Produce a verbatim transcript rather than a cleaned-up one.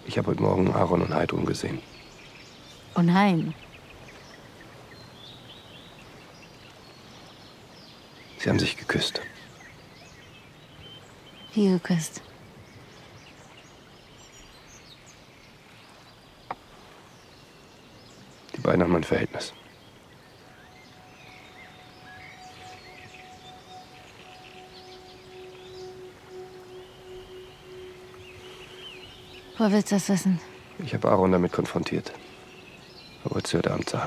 Ich habe heute Morgen Aaron und Heidrun gesehen. Und Hein? Sie haben sich geküsst. Wie geküsst? Die beiden haben ein Verhältnis. Woher willst du das wissen? Ich habe Aaron damit konfrontiert. Er wollte sie heute Abend haben.